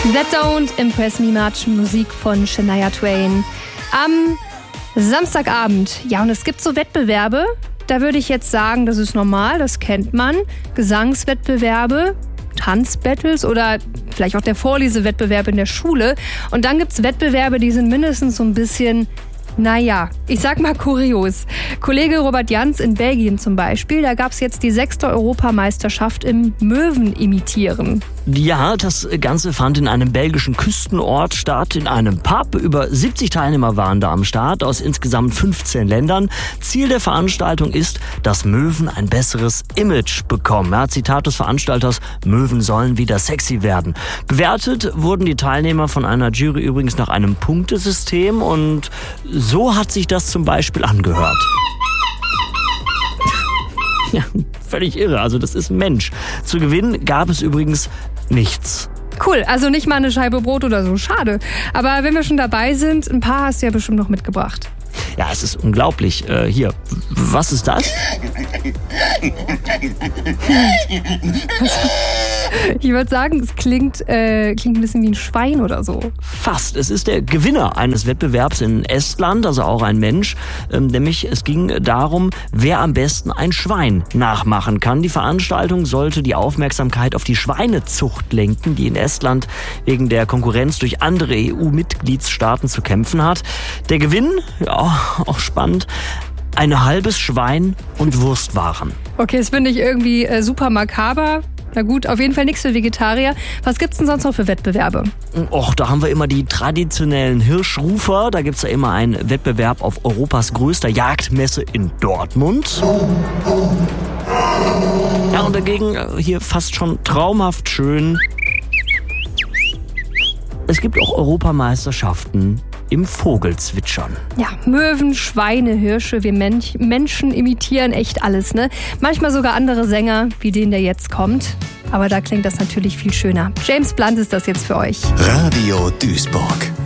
That Don't Impress Me Much, Musik von Shania Twain. Am Samstagabend, ja, und es gibt so Wettbewerbe, da würde ich jetzt sagen, das ist normal, das kennt man. Gesangswettbewerbe, Tanzbattles oder vielleicht auch der Vorlesewettbewerb in der Schule. Und dann gibt es Wettbewerbe, die sind mindestens so ein bisschen, naja, ich sag mal kurios. Kollege Robert Jans in Belgien zum Beispiel, da gab es jetzt die 6. Europameisterschaft im Möwenimitieren. Ja, das Ganze fand in einem belgischen Küstenort statt, in einem Pub. Über 70 Teilnehmer waren da am Start aus insgesamt 15 Ländern. Ziel der Veranstaltung ist, dass Möwen ein besseres Image bekommen. Ja, Zitat des Veranstalters, Möwen sollen wieder sexy werden. Bewertet wurden die Teilnehmer von einer Jury übrigens nach einem Punktesystem und so hat sich das zum Beispiel angehört. Ja, völlig irre. Also das ist ein Mensch. Zu gewinnen gab es übrigens nichts. Cool, also nicht mal eine Scheibe Brot oder so. Schade. Aber wenn wir schon dabei sind, ein paar hast du ja bestimmt noch mitgebracht. Ja, es ist unglaublich. Hier, was ist das? Ich würde sagen, es klingt ein bisschen wie ein Schwein oder so. Fast. Es ist der Gewinner eines Wettbewerbs in Estland, also auch ein Mensch. Nämlich es ging darum, wer am besten ein Schwein nachmachen kann. Die Veranstaltung sollte die Aufmerksamkeit auf die Schweinezucht lenken, die in Estland wegen der Konkurrenz durch andere EU-Mitgliedstaaten zu kämpfen hat. Der Gewinn, ja, auch spannend, ein halbes Schwein und Wurstwaren. Okay, das finde ich irgendwie super makaber. Na gut, auf jeden Fall nichts für Vegetarier. Was gibt's denn sonst noch für Wettbewerbe? Och, da haben wir immer die traditionellen Hirschrufer. Da gibt's ja immer einen Wettbewerb auf Europas größter Jagdmesse in Dortmund. Ja, und dagegen hier fast schon traumhaft schön. Es gibt auch Europameisterschaften im Vogelzwitschern. Ja, Möwen, Schweine, Hirsche, wir Menschen imitieren echt alles, ne? Manchmal sogar andere Sänger, wie den, der jetzt kommt. Aber da klingt das natürlich viel schöner. James Blunt ist das jetzt für euch. Radio Duisburg.